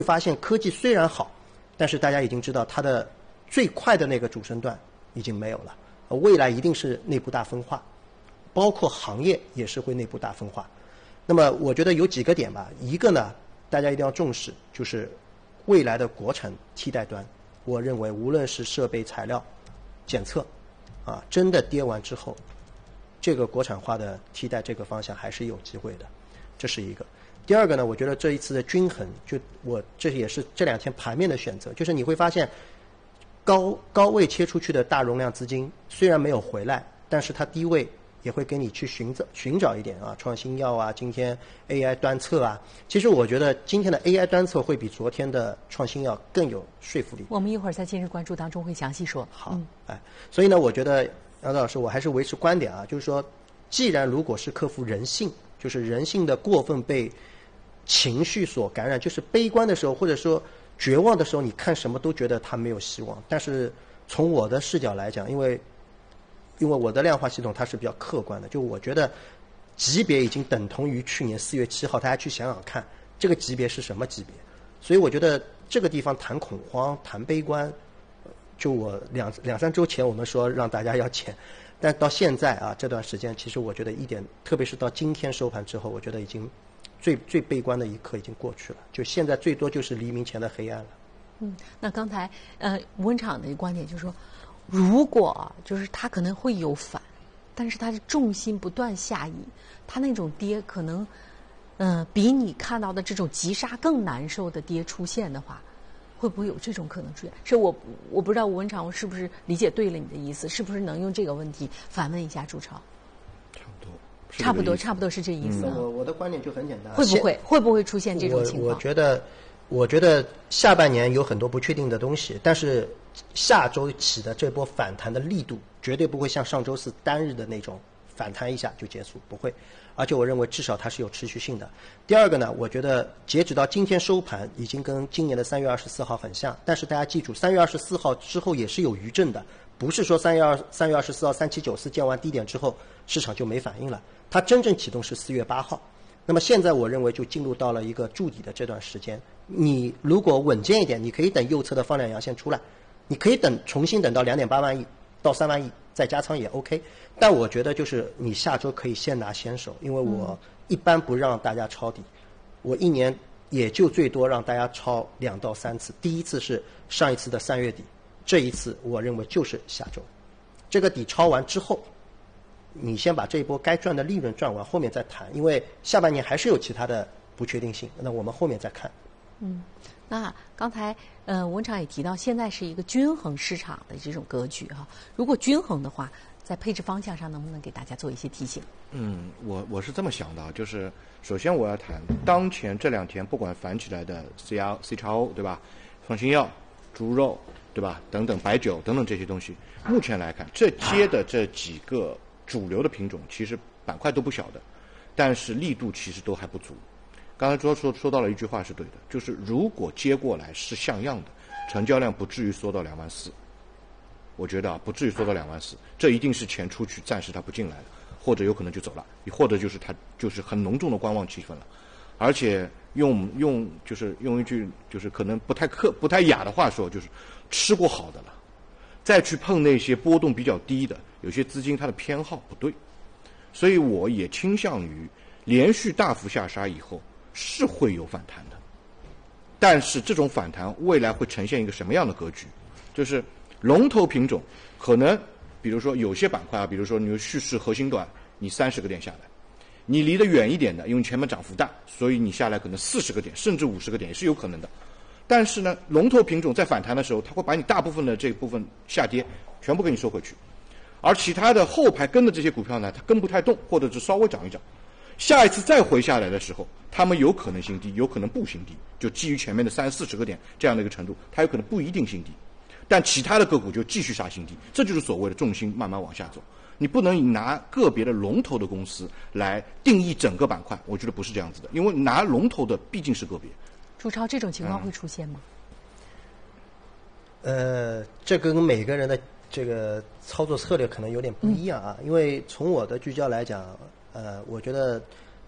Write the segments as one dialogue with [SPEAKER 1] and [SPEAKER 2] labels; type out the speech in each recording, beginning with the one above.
[SPEAKER 1] 发现科技虽然好，但是大家已经知道它的最快的那个主升段已经没有了，未来一定是内部大分化，包括行业也是会内部大分化。那么我觉得有几个点吧，一个呢，大家一定要重视，就是未来的国产替代端，我认为无论是设备、材料、检测，真的跌完之后，这个国产化的替代这个方向还是有机会的，这是一个。第二个呢，我觉得这一次的均衡，这也是这2天盘面的选择，就是你会发现高位切出去的大容量资金虽然没有回来，但是它低位也会给你去寻找一点创新药啊，今天 AI 端测啊，其实我觉得今天的 AI 端测会比昨天的创新药更有说服力。
[SPEAKER 2] 我们一会儿在今日关注当中会详细说。
[SPEAKER 1] 好，所以呢，我觉得杨老师，我还是维持观点就是说，既然如果是克服人性，就是人性的过分被情绪所感染，就是悲观的时候或者说绝望的时候，你看什么都觉得它没有希望。但是从我的视角来讲，因为我的量化系统它是比较客观的，就我觉得级别已经等同于去年4月7号，大家去想想看这个级别是什么级别。所以我觉得这个地方谈恐慌谈悲观，就我两三周前我们说让大家要减，但到现在这段时间其实我觉得一点，特别是到今天收盘之后，我觉得已经最悲观的一刻已经过去了，就现在最多就是黎明前的黑暗了。
[SPEAKER 2] 那刚才吴文厂的观点就是说，如果就是它可能会有反，但是它的重心不断下移，它那种跌可能比你看到的这种急杀更难受的跌出现的话，会不会有这种可能出现？是我不知道吴文厂我是不是理解对了你的意思，是不是能用这个问题反问一下朱超？差不多是这意思。
[SPEAKER 1] 我的观点就很简单，
[SPEAKER 2] 会不会出现这种情况？
[SPEAKER 1] 我觉得下半年有很多不确定的东西，但是下周起的这波反弹的力度绝对不会像上周四单日的那种反弹一下就结束，不会。而且我认为至少它是有持续性的。第二个呢，我觉得截止到今天收盘已经跟今年的3月24号很像，但是大家记住3月24号之后也是有余震的，不是说3月24号3794见完低点之后市场就没反应了，它真正启动是4月8号。那么现在我认为就进入到了一个筑底的这段时间，你如果稳健一点，你可以等右侧的放量阳线出来，你可以重新等到2.8万亿到3万亿再加仓也 OK。 但我觉得就是你下周可以先拿先手，因为我一般不让大家抄底，我一年也就最多让大家抄2到3次，第一次是上一次的3月底，这一次我认为就是下周，这个底抄完之后，你先把这一波该赚的利润赚完，后面再谈，因为下半年还是有其他的不确定性，那我们后面再看。
[SPEAKER 2] 那刚才文厂也提到，现在是一个均衡市场的这种格局哈。如果均衡的话，在配置方向上能不能给大家做一些提醒？
[SPEAKER 3] 我是这么想的，就是首先我要谈当前这2天不管反起来的 CRO 对吧，创新药、猪肉对吧等等白酒等等这些东西，目前来看这接的这几个主流的品种其实板块都不小的，但是力度其实都还不足。刚才说到了一句话是对的，就是如果接过来是像样的，成交量不至于缩到2万4，我觉得不至于缩到2万4，这一定是钱出去，暂时它不进来了，或者有可能就走了，或者就是它就是很浓重的观望气氛了。而且用一句就是可能不太雅的话说，就是吃过好的了，再去碰那些波动比较低的，有些资金它的偏好不对，所以我也倾向于连续大幅下杀以后是会有反弹的，但是这种反弹未来会呈现一个什么样的格局？就是龙头品种可能，比如说有些板块比如说你蓄势核心段，你30个点下来，你离得远一点的，因为前面涨幅大，所以你下来可能40个点甚至50个点也是有可能的。但是呢，龙头品种在反弹的时候，它会把你大部分的这部分下跌全部给你收回去，而其他的后排跟的这些股票呢，它跟不太动，或者是稍微涨一涨。下一次再回下来的时候，他们有可能新低，有可能不新低，就基于前面的30-40个点这样的一个程度，它有可能不一定新低，但其他的个股就继续杀新低，这就是所谓的重心慢慢往下走。你不能拿个别的龙头的公司来定义整个板块，我觉得不是这样子的，因为拿龙头的毕竟是个别。
[SPEAKER 2] 朱超，这种情况会出现吗？
[SPEAKER 1] 这跟每个人的这个操作策略可能有点不一样因为从我的聚焦来讲，我觉得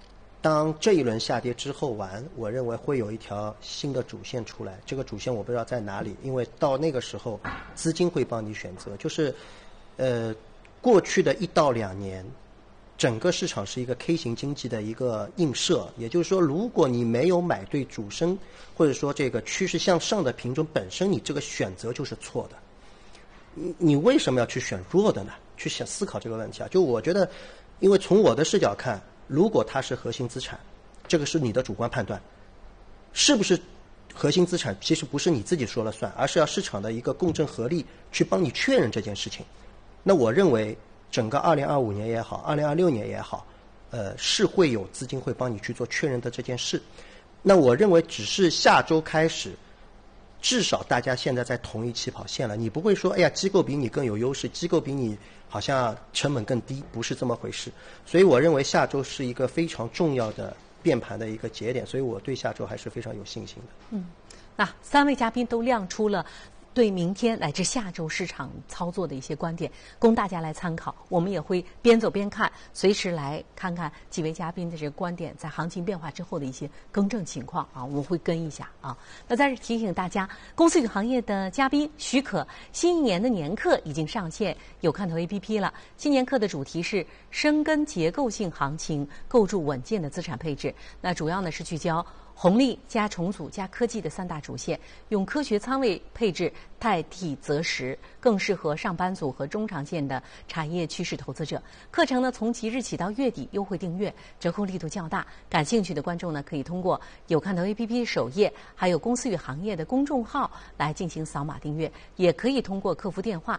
[SPEAKER 1] 当这一轮下跌之后完，我认为会有一条新的主线出来。这个主线我不知道在哪里，因为到那个时候资金会帮你选择。就是过去的1到2年，整个市场是一个 K 型经济的一个映射。也就是说，如果你没有买对主升，或者说这个趋势向上的品种本身，你这个选择就是错的。你为什么要去选弱的呢？去想思考这个问题啊。就我觉得，因为从我的视角看，如果它是核心资产，这个是你的主观判断，是不是核心资产其实不是你自己说了算，而是要市场的一个共振合力去帮你确认这件事情。那我认为整个2025年也好，2026年也好，是会有资金会帮你去做确认的这件事。那我认为只是下周开始，至少大家现在在同一起跑线了，你不会说哎呀机构比你更有优势，机构比你好像成本更低，不是这么回事。所以我认为下周是一个非常重要的变盘的一个节点，所以我对下周还是非常有信心的。
[SPEAKER 2] 那3位嘉宾都亮出了对明天乃至下周市场操作的一些观点，供大家来参考。我们也会边走边看，随时来看看几位嘉宾的这个观点在行情变化之后的一些更正情况啊，我们会跟一下啊。那在这提醒大家，公司与行业的嘉宾许可，新一年的年课已经上线有看头 APP 了。新年课的主题是深耕结构性行情，构筑稳健的资产配置。那主要呢是聚焦红利加重组加科技的3大主线，用科学仓位配置代替择时，更适合上班族和中长线的产业趋势投资者。课程呢从即日起到月底优惠订阅，折扣力度较大。感兴趣的观众呢可以通过有看头 APP 首页，还有公司与行业的公众号来进行扫码订阅，也可以通过客服电话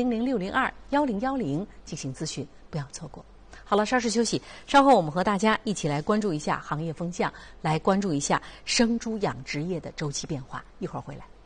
[SPEAKER 2] 400-602-1010进行咨询，不要错过。好了，稍事休息，稍后我们和大家一起来关注一下行业风向，来关注一下生猪养殖业的周期变化。一会儿回来。